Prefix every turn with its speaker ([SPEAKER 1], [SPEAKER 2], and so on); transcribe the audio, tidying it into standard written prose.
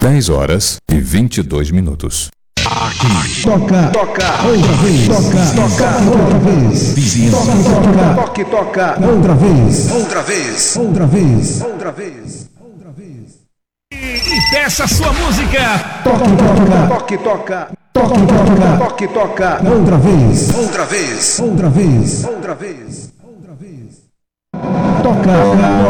[SPEAKER 1] 10h22.
[SPEAKER 2] Toca outra vez. Toca outra vez. Toca outra vez.
[SPEAKER 3] E peça sua música.
[SPEAKER 2] Toca outra vez. Toca